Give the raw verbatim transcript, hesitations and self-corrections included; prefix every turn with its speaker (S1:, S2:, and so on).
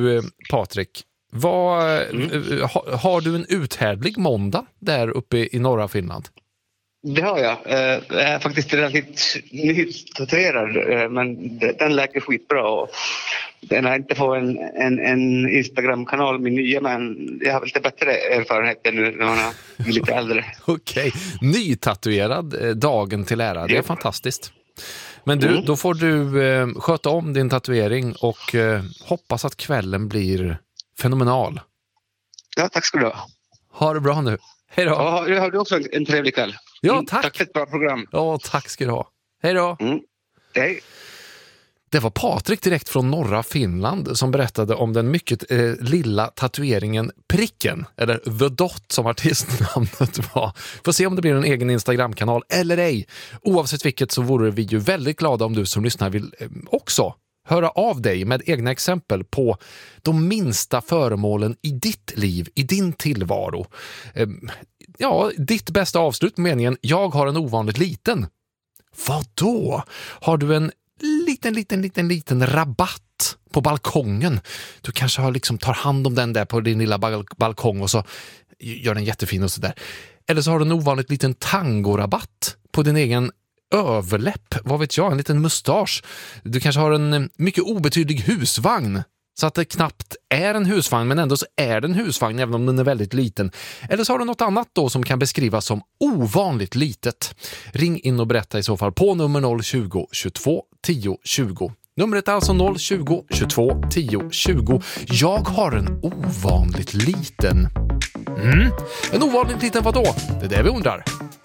S1: Du, eh, Patrik, vad,
S2: Mm.
S1: eh, ha, har du en uthärdlig måndag där uppe i norra Finland?
S2: Det har jag. Eh, Jag är faktiskt relativt nytatuerad, eh, men d- den läker skitbra. Och den har inte fått en, en, en Instagram-kanal, min nya, men jag har lite bättre erfarenheter nu när man är lite äldre.
S1: Okej, nytatuerad eh, dagen till ära, det är
S2: Ja.
S1: fantastiskt. Men du,
S2: Mm.
S1: då får du eh, sköta om din tatuering och eh, hoppas att kvällen blir fenomenal.
S2: Ja, tack ska du ha.
S1: Ha det bra nu. Hej då.
S2: Ja, nu har du också en, en trevlig kväll.
S1: Ja,
S2: Mm,
S1: tack.
S2: Tack för ett bra program.
S1: Ja, tack ska du ha. Hej då.
S2: Mm. Hej.
S1: Det var Patrik direkt från norra Finland som berättade om den mycket eh, lilla tatueringen Pricken, eller The Dot som artistnamnet var. Får se om det blir en egen Instagram-kanal eller ej. Oavsett vilket så vore vi ju väldigt glada om du som lyssnar vill eh, också höra av dig med egna exempel på de minsta föremålen i ditt liv, i din tillvaro. Eh, ja, ditt bästa avslut med meningen jag har en ovanligt liten. Vad då? Har du en liten, liten, liten, liten rabatt på balkongen? Du kanske har liksom tar hand om den där på din lilla bal- balkong och så gör den jättefin och sådär. Eller så har du en ovanligt liten tangorabatt på din egen överläpp. Vad vet jag, en liten mustasch. Du kanske har en mycket obetydlig husvagn. Så att det knappt är en husvagn, men ändå så är det en husvagn även om den är väldigt liten. Eller så har du något annat då som kan beskrivas som ovanligt litet. Ring in och berätta i så fall på nummer noll tjugo, tjugotvå, tio, tjugo. Numret är alltså noll tjugo, tjugotvå, tio, tjugo. Jag har en ovanligt liten... Mm. En ovanligt liten vadå? Det är det vi undrar.